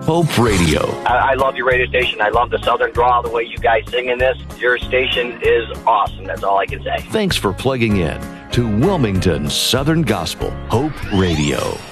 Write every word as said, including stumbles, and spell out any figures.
Hope Radio. I, I love your radio station. I love the Southern drawl, the way you guys sing in this. Your station is awesome. That's all I can say. Thanks for plugging in to Wilmington Southern Gospel Hope Radio.